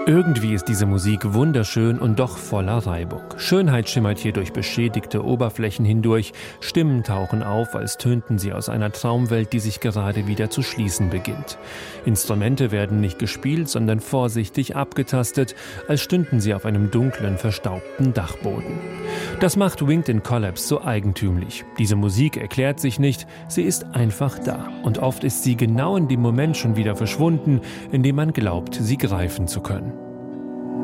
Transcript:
Irgendwie ist diese Musik wunderschön und doch voller Reibung. Schönheit schimmert hier durch beschädigte Oberflächen hindurch, Stimmen tauchen auf, als tönten sie aus einer Traumwelt, die sich gerade wieder zu schließen beginnt. Instrumente werden nicht gespielt, sondern vorsichtig abgetastet, als stünden sie auf einem dunklen, verstaubten Dachboden. Das macht Winged in Collapse so eigentümlich. Diese Musik erklärt sich nicht, sie ist einfach da. Und oft ist sie genau in dem Moment schon wieder verschwunden, in dem man glaubt, sie greifen zu können.